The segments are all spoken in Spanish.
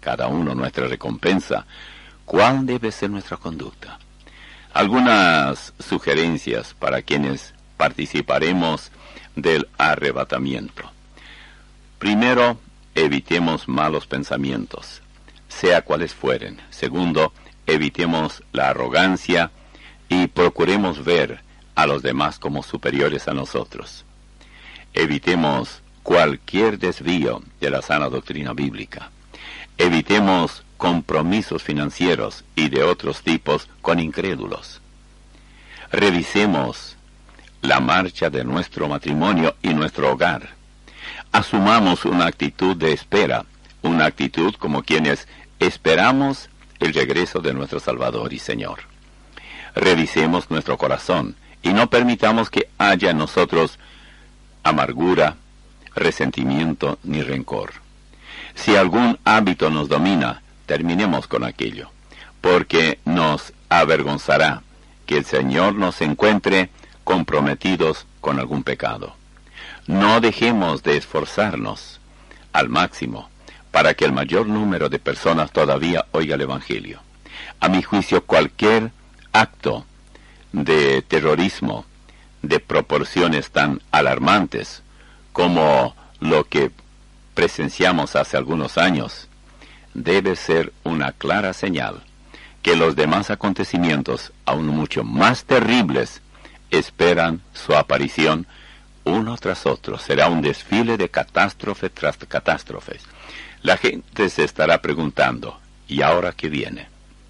cada uno nuestra recompensa, ¿cuál debe ser nuestra conducta? Algunas sugerencias para quienes participaremos del arrebatamiento. Primero, evitemos malos pensamientos, sea cuales fueren. Segundo, evitemos la arrogancia y procuremos ver a los demás como superiores a nosotros. Evitemos cualquier desvío de la sana doctrina bíblica. Evitemos compromisos financieros y de otros tipos con incrédulos. Revisemos la marcha de nuestro matrimonio y nuestro hogar. Asumamos una actitud de espera, una actitud como quienes esperamos el regreso de nuestro Salvador y Señor. Revisemos nuestro corazón y no permitamos que haya en nosotros amargura, resentimiento ni rencor. Si algún hábito nos domina, terminemos con aquello, porque nos avergonzará que el Señor nos encuentre comprometidos con algún pecado. No dejemos de esforzarnos al máximo para que el mayor número de personas todavía oiga el Evangelio. A mi juicio, cualquier acto de terrorismo de proporciones tan alarmantes como lo que presenciamos hace algunos años, debe ser una clara señal que los demás acontecimientos, aún mucho más terribles, esperan su aparición uno tras otro. Será un desfile de catástrofe tras catástrofes. La gente se estará preguntando, ¿y ahora qué viene?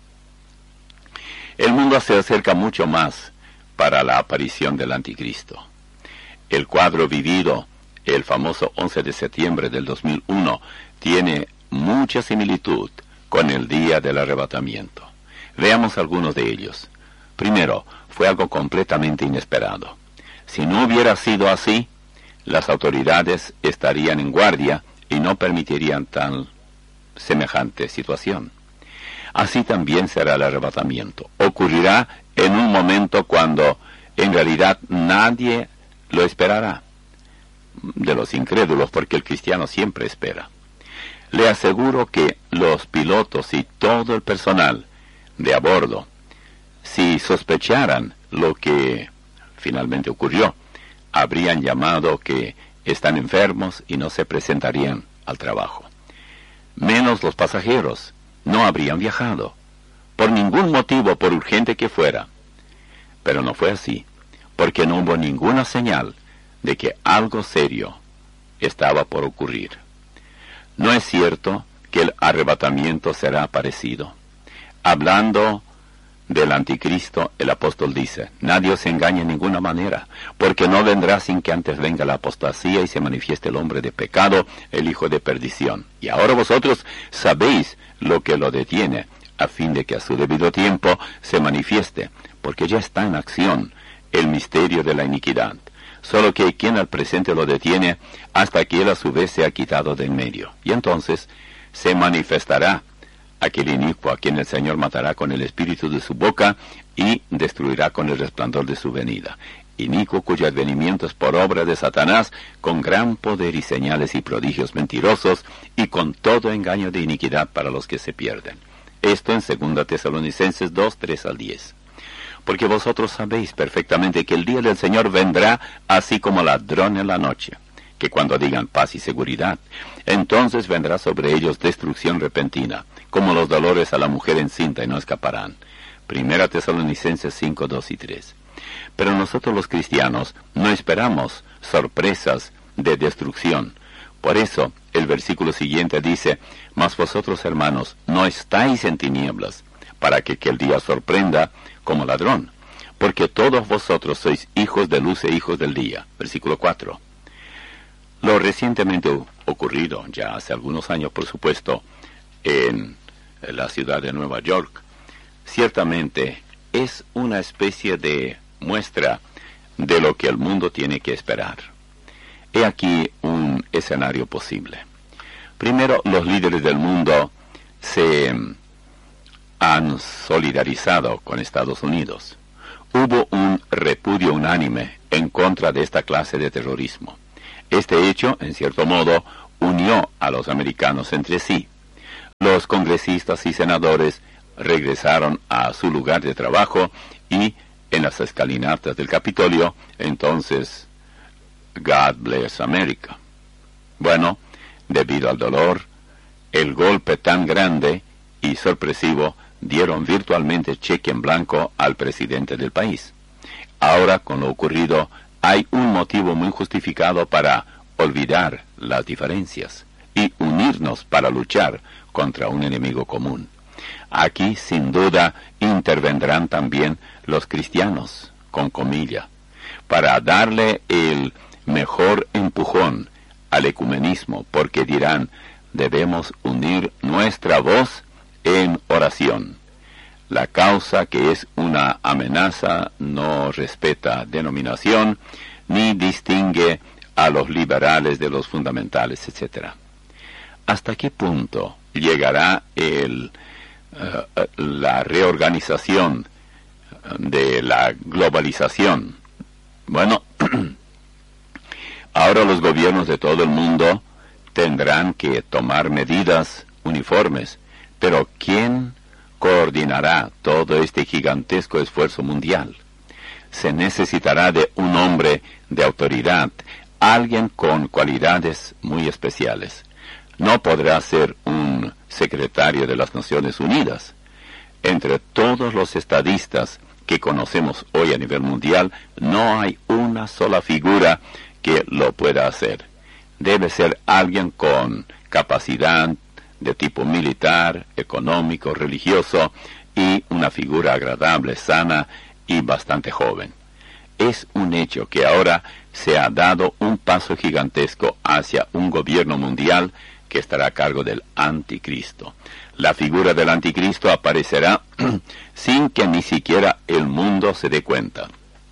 El mundo se acerca mucho más para la aparición del anticristo. El cuadro vivido, el famoso 11 de septiembre del 2001, tiene mucha similitud con el día del arrebatamiento. Veamos algunos de ellos. Primero, fue algo completamente inesperado. Si no hubiera sido así, las autoridades estarían en guardia y no permitirían tan semejante situación. Así también será el arrebatamiento. Ocurrirá en un momento cuando en realidad nadie lo esperará. De los incrédulos, porque el cristiano siempre espera. Le aseguro que los pilotos y todo el personal de a bordo, si sospecharan lo que finalmente ocurrió, habrían llamado que están enfermos y no se presentarían al trabajo. Menos los pasajeros, no habrían viajado, por ningún motivo, por urgente que fuera. Pero no fue así, porque no hubo ninguna señal de que algo serio estaba por ocurrir. No es cierto que el arrebatamiento será parecido. Hablando del anticristo, el apóstol dice, nadie os engañe en ninguna manera, porque no vendrá sin que antes venga la apostasía y se manifieste el hombre de pecado, el hijo de perdición. Y ahora vosotros sabéis lo que lo detiene, a fin de que a su debido tiempo se manifieste, porque ya está en acción el misterio de la iniquidad. Solo que hay quien al presente lo detiene hasta que él a su vez sea quitado de en medio. Y entonces se manifestará aquel inicuo a quien el Señor matará con el espíritu de su boca y destruirá con el resplandor de su venida. Inicuo cuyo advenimiento es por obra de Satanás, con gran poder y señales y prodigios mentirosos, y con todo engaño de iniquidad para los que se pierden. Esto en 2 Tesalonicenses 2, 3 al 10. Porque vosotros sabéis perfectamente que el día del Señor vendrá así como ladrón en la noche, que cuando digan paz y seguridad, entonces vendrá sobre ellos destrucción repentina, como los dolores a la mujer encinta, y no escaparán. 1 Tesalonicenses 5, 2 y 3. Pero nosotros los cristianos no esperamos sorpresas de destrucción. Por eso el versículo siguiente dice, mas vosotros, hermanos, no estáis en tinieblas, para que el día sorprenda como ladrón, porque todos vosotros sois hijos de luz e hijos del día. Versículo 4. Lo recientemente ocurrido, ya hace algunos años por supuesto, en la ciudad de Nueva York, ciertamente es una especie de muestra de lo que el mundo tiene que esperar. He aquí un escenario posible. Primero, los líderes del mundo se han solidarizado con Estados Unidos. Hubo un repudio unánime en contra de esta clase de terrorismo. Este hecho, en cierto modo, unió a los americanos entre sí. Los congresistas y senadores regresaron a su lugar de trabajo y en las escalinatas del Capitolio, entonces, God Bless America. Bueno, debido al dolor, el golpe tan grande y sorpresivo, dieron virtualmente cheque en blanco al presidente del país. Ahora, con lo ocurrido, hay un motivo muy justificado para olvidar las diferencias y unirnos para luchar contra un enemigo común. Aquí, sin duda, intervendrán también los cristianos, con comilla, para darle el mejor empujón al ecumenismo, porque dirán, debemos unir nuestra voz en oración. La causa, que es una amenaza, no respeta denominación, ni distingue a los liberales de los fundamentales, etc. ¿Hasta qué punto llegará la reorganización de la globalización? Bueno, ahora los gobiernos de todo el mundo tendrán que tomar medidas uniformes, pero ¿quién coordinará todo este gigantesco esfuerzo mundial? Se necesitará de un hombre de autoridad, alguien con cualidades muy especiales. No podrá ser un secretario de las Naciones Unidas. Entre todos los estadistas que conocemos hoy a nivel mundial, no hay una sola figura que lo pueda hacer. Debe ser alguien con capacidad de tipo militar, económico, religioso y una figura agradable, sana y bastante joven. Es un hecho que ahora se ha dado un paso gigantesco hacia un gobierno mundial que estará a cargo del anticristo. La figura del anticristo aparecerá sin que ni siquiera el mundo se dé cuenta.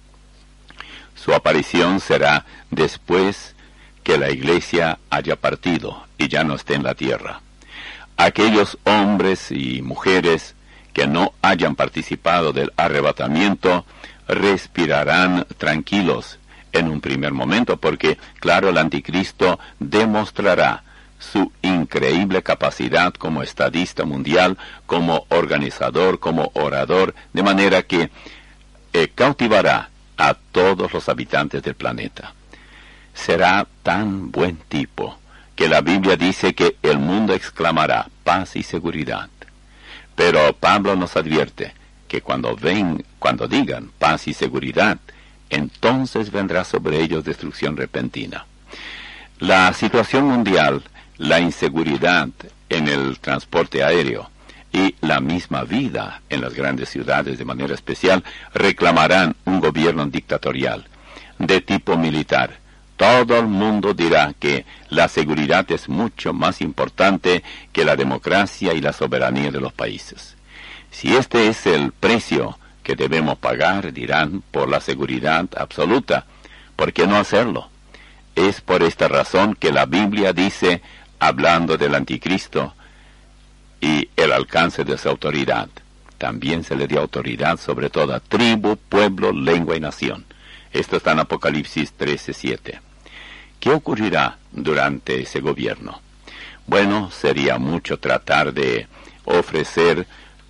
Su aparición será después que la iglesia haya partido y ya no esté en la tierra. Aquellos hombres y mujeres que no hayan participado del arrebatamiento respirarán tranquilos en un primer momento, porque, claro, el anticristo demostrará su increíble capacidad como estadista mundial, como organizador, como orador, de manera que cautivará a todos los habitantes del planeta. Será tan buen tipo que la Biblia dice que el mundo exclamará paz y seguridad. Pero Pablo nos advierte que cuando digan paz y seguridad, entonces vendrá sobre ellos destrucción repentina. La situación mundial, la inseguridad en el transporte aéreo y la misma vida en las grandes ciudades de manera especial reclamarán un gobierno dictatorial de tipo militar. Todo el mundo dirá que la seguridad es mucho más importante que la democracia y la soberanía de los países. Si este es el precio que debemos pagar, dirán, por la seguridad absoluta, ¿por qué no hacerlo? Es por esta razón que la Biblia dice, hablando del anticristo y el alcance de su autoridad, también se le dio autoridad sobre toda tribu, pueblo, lengua y nación. Esto está en Apocalipsis 13:7. ¿Qué ocurrirá durante ese gobierno? Bueno, sería mucho tratar de ofrecer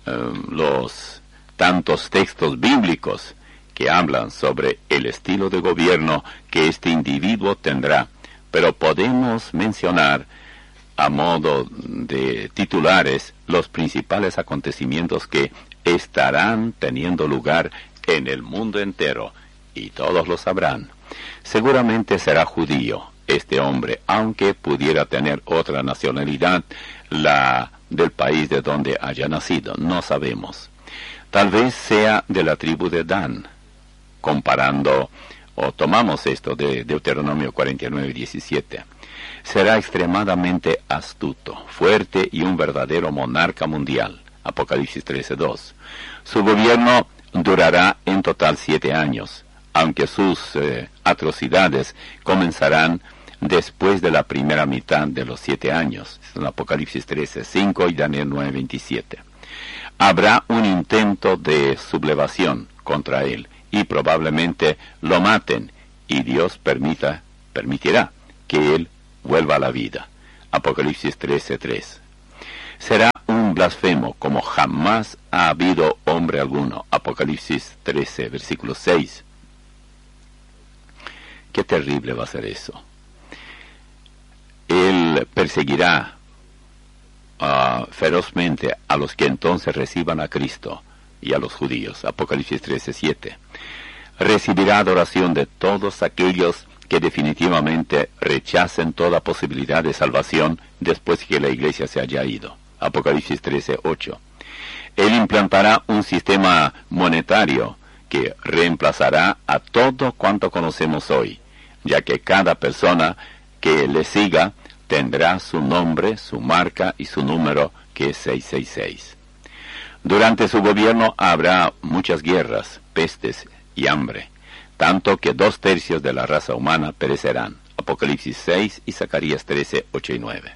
los tantos textos bíblicos que hablan sobre el estilo de gobierno que este individuo tendrá, pero podemos mencionar a modo de titulares los principales acontecimientos que estarán teniendo lugar en el mundo entero, y todos lo sabrán. Seguramente será judío este hombre, aunque pudiera tener otra nacionalidad, la del país de donde haya nacido, no sabemos. Tal vez sea de la tribu de Dan, comparando, o tomamos esto de Deuteronomio 49:17. Será extremadamente astuto, fuerte y un verdadero monarca mundial, Apocalipsis 13:2. Su gobierno durará en total 7 años, aunque sus atrocidades comenzarán después de la primera mitad de los 7 años, en Apocalipsis 13:5 y Daniel 9:27. Habrá un intento de sublevación contra él, y probablemente lo maten, y Dios permitirá que él vuelva a la vida. Apocalipsis 13:3. Será un blasfemo como jamás ha habido hombre alguno. Apocalipsis 13, versículo 6. Qué terrible va a ser eso. Él perseguirá ferozmente a los que entonces reciban a Cristo y a los judíos. Apocalipsis 13, 7. Recibirá adoración de todos aquellos que definitivamente rechacen toda posibilidad de salvación después que la iglesia se haya ido. Apocalipsis 13, 8. Él implantará un sistema monetario que reemplazará a todo cuanto conocemos hoy, ya que cada persona que le siga tendrá su nombre, su marca y su número, que es 666. Durante su gobierno habrá muchas guerras, pestes y hambre, tanto que 2/3 de la raza humana perecerán. Apocalipsis 6 y Zacarías 13, 8 y 9.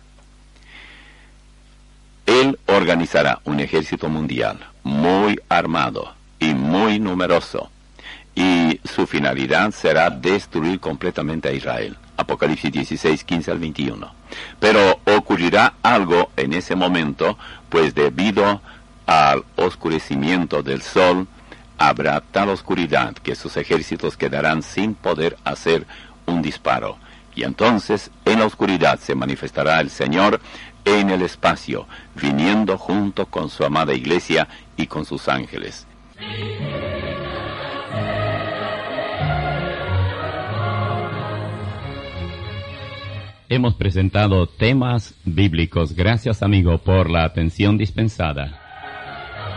Él organizará un ejército mundial muy armado y muy numeroso, y su finalidad será destruir completamente a Israel. Apocalipsis 16, 15 al 21. Pero ocurrirá algo en ese momento, pues debido al oscurecimiento del sol, habrá tal oscuridad que sus ejércitos quedarán sin poder hacer un disparo. Y entonces en la oscuridad se manifestará el Señor en el espacio, viniendo junto con su amada iglesia y con sus ángeles. Hemos presentado temas bíblicos. Gracias, amigo, por la atención dispensada.